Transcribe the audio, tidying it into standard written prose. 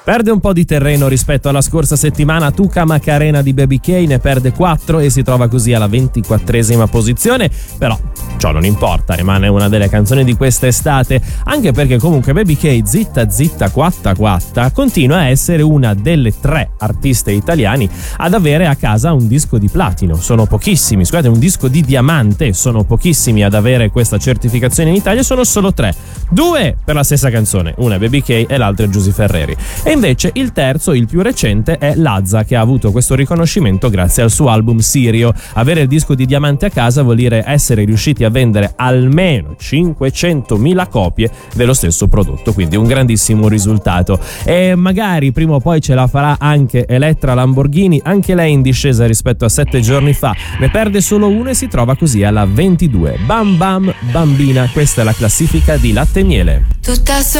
Perde un po' di terreno rispetto alla scorsa settimana Tuca Macarena di Baby K, ne perde 4 e si trova così alla 24esima posizione, però ciò non importa, rimane una delle canzoni di quest'estate, anche perché comunque Baby K, zitta zitta quatta quatta, continua a essere una delle 3 artiste italiani ad avere a casa un disco di platino. Sono pochissimi, scusate, un disco di diamante, sono pochissimi ad avere questa certificazione in Italia, sono solo 3, 2 per la stessa canzone, una è Baby K e l'altra è Giusy Ferreri. E invece il terzo, il più recente, è Lazza, che ha avuto questo riconoscimento grazie al suo album Sirio. Avere il disco di diamante a casa vuol dire essere riusciti a vendere almeno 500.000 copie dello stesso prodotto, quindi un grandissimo risultato. E magari prima o poi ce la farà anche Elettra Lamborghini, anche lei in discesa rispetto a 7 giorni fa, ne perde solo uno e si trova così alla 22. Bam bam bambina, questa è la classifica di Latte e Miele.